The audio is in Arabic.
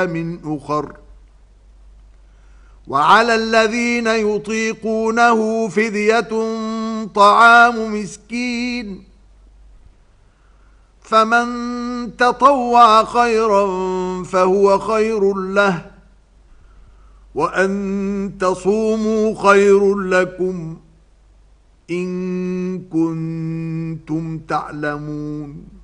من أخر وعلى الذين يطيقونه فدية طعام مسكين فمن تطوع خيرا فهو خير له وأن تصوموا خير لكم إن كنتم تعلمون